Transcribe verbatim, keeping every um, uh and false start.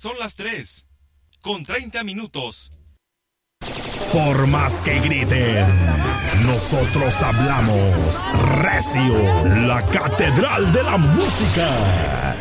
Son las tres, con treinta minutos. Por más que griten, nosotros hablamos recio, la catedral de la música.